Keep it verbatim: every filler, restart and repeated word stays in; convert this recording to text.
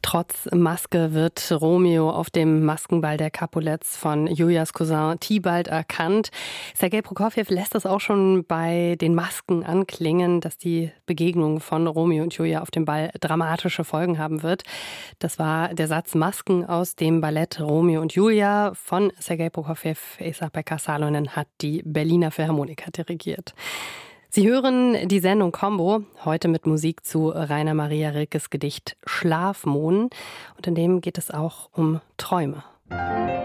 Trotz Maske wird Romeo auf dem Maskenball der Capulets von Julias Cousin Tibalt erkannt. Sergei Prokofjew lässt das auch schon bei den Masken anklingen, dass die Begegnung von Romeo und Julia auf dem Ball dramatische Folgen haben wird. Das war der Satz Masken aus dem Ballett Romeo und Julia von Sergei Prokofjew. Esa-Pekka Salonen hat die Berliner Philharmoniker dirigiert. Sie hören die Sendung Combo, heute mit Musik zu Rainer Maria Rilkes Gedicht Schlafmohn. Und in dem geht es auch um Träume.